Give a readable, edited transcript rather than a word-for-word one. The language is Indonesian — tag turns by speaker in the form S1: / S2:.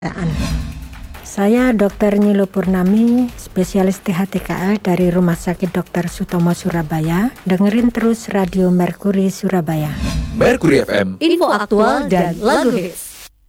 S1: Saya Dr. Nilo Purnami, spesialis THTKL dari Rumah Sakit Dr. Sutomo Surabaya. Dengerin terus Radio Merkuri Surabaya.
S2: Merkuri FM,
S3: info aktual dan lagu hits.